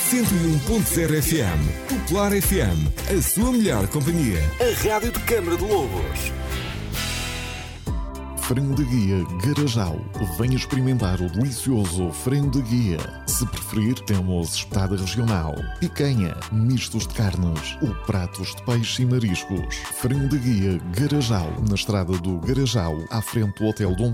101.0 FM. Popular FM, a sua melhor companhia. A rádio de Câmara de Lobos. Frango de Guia Garajal. Venha experimentar o delicioso frango de guia. Se preferir, temos espetada regional, picanha, mistos de carnes ou pratos de peixe e mariscos. Frango de Guia Garajal, na estrada do Garajal, à frente do Hotel Dom